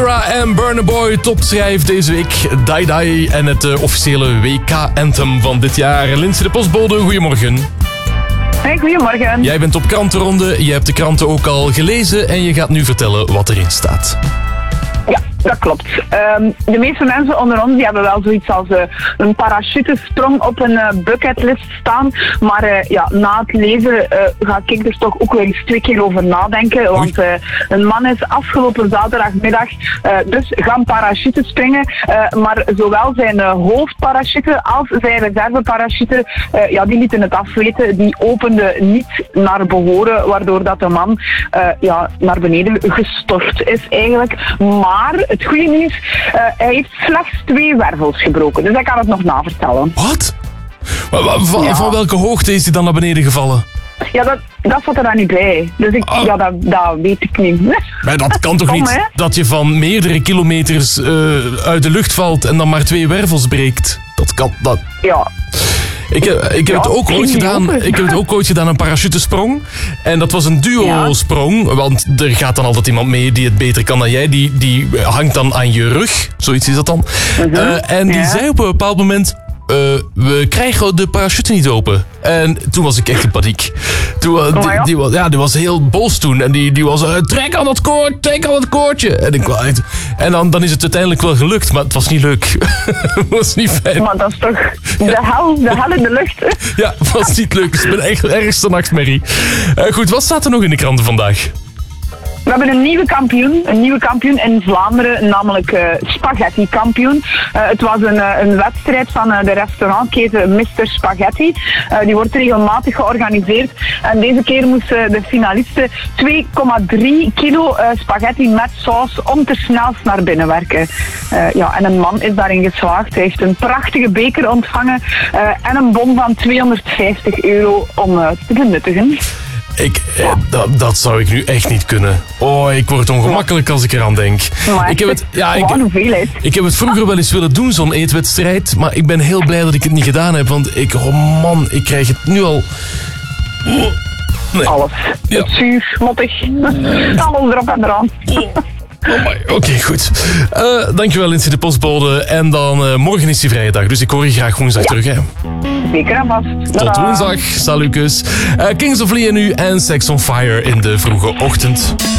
Shakira en Burna Boy topschrijf deze week. Die Die en het officiële WK-anthem van dit jaar. Lindsay de Postbode, goedemorgen. Hey, goedemorgen. Jij bent op krantenronde, je hebt de kranten ook al gelezen en je gaat nu vertellen wat erin staat. Ja, dat klopt. De meeste mensen onder ons die hebben wel zoiets als een parachutesprong op een bucketlist staan. Maar na het lezen ga ik er toch ook wel eens 2 keer over nadenken. Want een man is afgelopen zaterdagmiddag dus gaan parachutespringen. Maar zowel zijn hoofdparachute als zijn reserveparachute, die lieten het afweten. Die opende niet naar behoren, waardoor dat de man naar beneden gestort is eigenlijk. Maar het goede nieuws, hij heeft slechts 2 wervels gebroken. Dus hij kan het nog navertellen. Wat? Van welke hoogte is hij dan naar beneden gevallen? Ja, dat zat er dan niet bij. Dus dat weet ik niet. Maar dat kan toch niet dat je van meerdere kilometers uit de lucht valt en dan maar 2 wervels breekt? Dat kan. Dat... Ja. Ik heb het ook ooit gedaan. Ik heb het ook ooit gedaan, een parachutesprong. En dat was een duo-sprong. Want er gaat dan altijd iemand mee die het beter kan dan jij. Die hangt dan aan je rug. Zoiets is dat dan. En die zei op een bepaald moment... we krijgen de parachute niet open. En toen was ik echt in paniek. Die was heel boos toen. En die was, trek aan dat koordje. En dan is het uiteindelijk wel gelukt. Maar het was niet leuk. Het was niet fijn. Maar dat is toch de hel in de lucht. Ja, het was niet leuk. Het is mijn ergste nachtmerrie. Goed, wat staat er nog in de kranten vandaag? We hebben een nieuwe kampioen in Vlaanderen, namelijk spaghetti-kampioen. Het was een wedstrijd van de restaurantketen Mr. Spaghetti. Die wordt regelmatig georganiseerd. En deze keer moesten de finalisten 2,3 kilo spaghetti met saus om te snelst naar binnen werken. En een man is daarin geslaagd. Hij heeft een prachtige beker ontvangen en een bon van €250 om te benuttigen. Dat zou ik nu echt niet kunnen. Oh, ik word ongemakkelijk als ik eraan denk. Ik heb het vroeger wel eens willen doen, zo'n eetwedstrijd. Maar ik ben heel blij dat ik het niet gedaan heb. Want ik krijg het nu al... Nee. Alles. Ja. Het zuur, mottig. Alles erop en eraan. Oké, goed. Dankjewel, Lindsay de Postbode. En dan morgen is die vrije dag. Dus ik hoor je graag woensdag terug, hè. Zeker en vast. Tot woensdag. Salutjes. Kings of Leon nu en Sex on Fire in de vroege ochtend.